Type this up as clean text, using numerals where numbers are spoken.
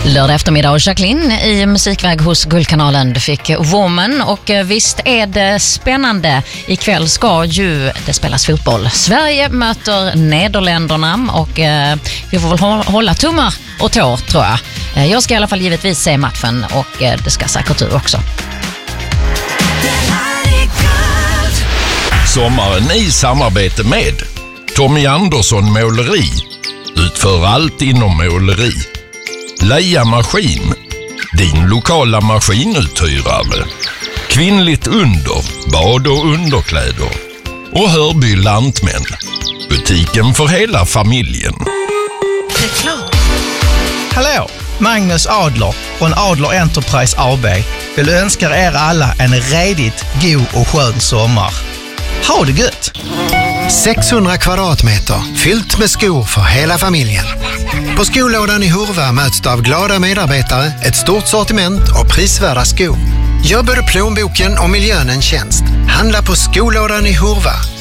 Lördag eftermiddag och Jacqueline i musikväg hos Guldkanalen. Du fick Woman och visst är det spännande. Ikväll ska ju det spelas fotboll. Sverige möter Nederländerna och vi får väl hålla tummar och tår tror jag. Jag ska i alla fall givetvis se matchen och det ska säkert du också. Sommaren i samarbete med Tommy Andersson Måleri. Utför allt inom måleri. Leia Maskin, din lokala maskinuthyrare. Kvinnligt under, bad och underkläder. Och Hörby Lantmän, butiken för hela familjen. Hallå, Magnus Adler från Adler Enterprise AB vill önska er alla en redigt god och skön sommar. Ha det gött! 600 kvadratmeter fyllt med skor för hela familjen. På skolådan i Hurva möts du av glada medarbetare, ett stort sortiment och prisvärda skor. Gör både plånboken och miljön en tjänst. Handla på skolådan i Hurva.